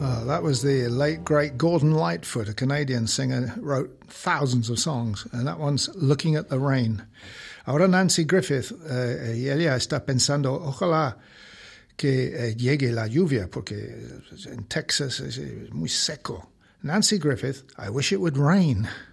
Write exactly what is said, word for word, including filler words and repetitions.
Oh, that was the late, great Gordon Lightfoot, a Canadian singer, wrote thousands of songs, and that one's Looking at the Rain. Ahora Nancy Griffith, eh, y ella está pensando, ojalá que eh, llegue la lluvia, porque en Texas es muy seco. Nancy Griffith, I wish it would rain.